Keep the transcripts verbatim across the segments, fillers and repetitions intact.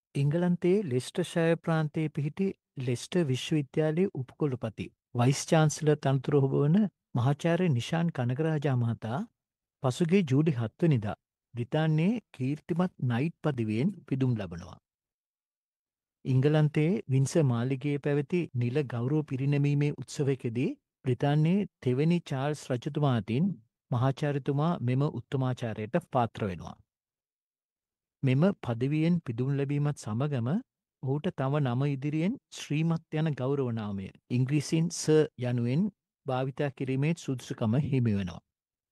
එංගලන්තයේ ලෙස්ටර්ෂයර් ප්‍රාන්තයේ පිහිටි ලෙස්ටර් විශ්වවිද්‍යාලයේ උපකුලපති වයිස් චාන්සලර් තනතුර හොබවන මහාචාර්ය නිශාන් කනගරාජා මහතා පසුගිය ජූලි හත් වෙනිදා බ්‍රිතාන්‍යයේ කීර්තිමත් නයිට් පදවියෙන් පිදුම් ලබනවා. ඉංගලන්තයේ වින්සර් මාලිගයේ පැවති නිල ගෞරව පිරිනැමීමේ උත්සවයකදී බ්‍රිතාන්‍යයේ තෙවැනි චාල්ස් රජතුමා අතින් මහාචාර්යතුමා මෙම උත්තමාචාරයට පාත්‍ර වෙනවා. මෙම පදවියෙන් පිදුම් ලැබීමත් සමගම ඔහුට තම නම ඉදිරියෙන් ශ්‍රීමත් යන ගෞරව නාමය ඉංග්‍රීසින් සර් යනුවෙන් භාවිතා කිරීමේ සුදුසුකම හිමි වෙනවා.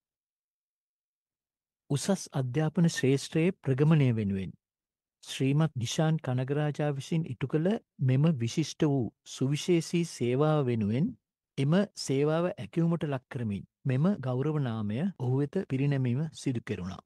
උසස් අධ්‍යාපන ශ්‍රේෂ්ඨයේ ප්‍රගමනය වෙනුවෙන් ශ්‍රීමත් නිශාන් කනගරාජා විසින් ඉටු කළ මෙම විශිෂ්ට වූ සුවිශේෂී සේවාව වෙනුවෙන් එම සේවාව ඇකිවුමට ලක් කරමින් මෙම ගෞරව නාමය ඔහු වෙත පිරිනැමීම සිදු කෙරුණා.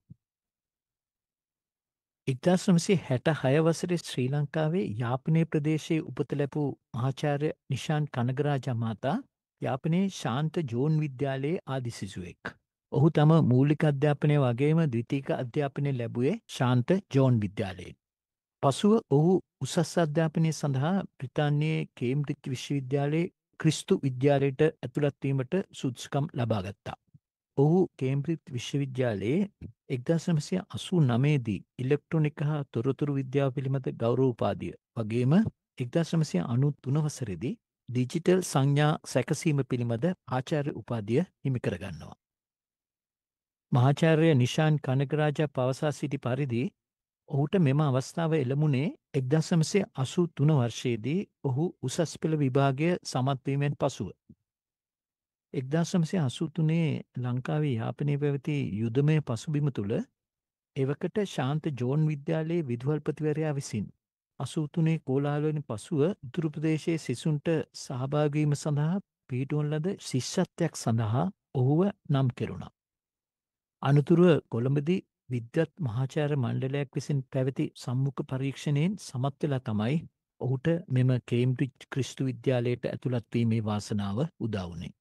ඉක්දස් නමසේ හැට හය වසරේ ශ්‍රී ලංකාවේ යාපනය ප්‍රදේශයේ උපත ලැබූ මහාචාර්ය නිශාන් කනගරාජා මහතා යාපනයේ ශාන්ත ජෝන් විද්‍යාලයේ ආදි සිසුවෙක්. ඔහු තම මූලික අධ්‍යාපනය වගේම ද්විතීක අධ්‍යාපනය ලැබුවේ ශාන්ත ජෝන් විද්‍යාලයෙන්. පසුව ඔහු උසස් අධ්‍යාපනය සඳහා බ්‍රිතාන්‍යයේ කේම්බ්‍රිජ් විශ්වවිද්‍යාලයේ ක්‍රිස්තු විද්‍යාලයට ඇතුළත්වීමට සුදුසුකම් ලබාගත්තා. ඔහු කේම්බ්‍රිජ් විශ්වවිද්‍යාලයේ එක්දස් නමසය අසූ නමේදී ඉලෙක්ට්‍රොනික හා තොරතුරු විද්‍යාව පිළිබඳ ගෞරෝපාදිය වගේම එක්දස් නමසය අනු තුනවසරෙදී ඩිජිටල් සංඥා සැකසීම පිළිබඳ ආචාර්ය උපාදිය හිමිකරගන්නවා. මහාචාර්ය නිශාන් කනගරාජා පවසා සිටි පරිදි ඔහුට මෙම අවස්ථාව එළමුණේ එක්දස් නමසය අසූ තුන වර්ෂයේදී ඔහු උසස් පෙළ විභාගය සමත්වීමෙන් පසුව. එක්දස් නමසය අසූ තුනේ ලංකාවේ යාපනය පැවති යුදමය පසුබිම තුළ එවකට ශාන්ත ජෝන් විද්‍යාලයේ විදුහල්පතිවරයා විසින් අසූතුනේ කෝලාලුවනි පසුව උතුරු ප්‍රදේශයේ සිසුන්ට සහභාගවීම සඳහා පිහිටුවන ලද ශිෂ්‍යත්වයක් සඳහා ඔහුව නම් කෙරුණා. අනතුරුව කොළඹදී විද්වත් මහාචාර්ය මණ්ඩලයක් විසින් පැවති සම්මුඛ පරීක්ෂණයෙන් සමත් වෙලා තමයි ඔහුට මෙම කේම්බ්‍රිජ් ක්‍රිස්තු විද්‍යාලයට ඇතුළත්වීමේ වාසනාව උදා වුණේ.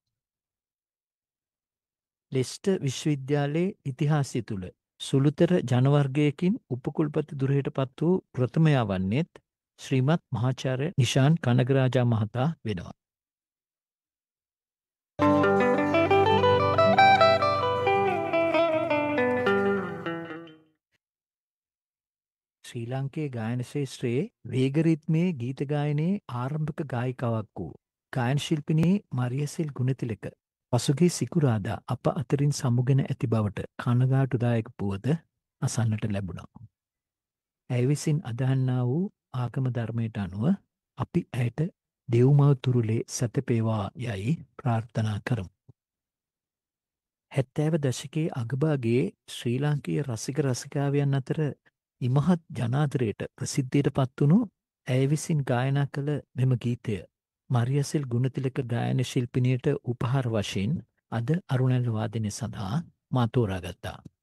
ලෙස්ටර් විශ්වවිද්‍යාලයේ ඉතිහාසය තුළ සුළුතර ජනවර්ගයකින් උපකුල්පති දුරයට පත් වූ ප්‍රථමයා වන්නේත් ශ්‍රීමත් මහාචාර්ය නිශාන් කනගරාජා මහතා වෙනවා. ශ්‍රී ලංකේ ගායන ශේෂ්ත්‍රයේ වේගරිත්මයේ ගීත ගායනයේ ආරම්භක ගායිකාවක් වූ ගායන ශිල්පිනී මරියසෙල් ගුණතිලක පසුගිය සිකුරාදා අප අතරින් සමුගෙන ඇති බවට කනගාටුදායක පුවත අසන්නට ලැබුණා. ඇය විසින් අදහන්නා වූ ආගම ධර්මයට අනුව අපි ඇයට දෙව්මව තුරුලේ සැතපේවා යයි ප්‍රාර්ථනා කරමු. හැත්තෑව දශකයේ අගභාගයේ ශ්‍රී ලාංකීය රසික රසිකාවයන් අතර ඉමහත් ජනාදරයට ප්‍රසිද්ධියට පත්වුණු ඇය විසින් ගායනා කළ මෙම ගීතය මරියසෙල් ගුණතිලක ගායන ශිල්පිනියට උපහාර වශයෙන් අද අරුණැල්ල වාදනය සඳහා මා තෝරාගත්තා.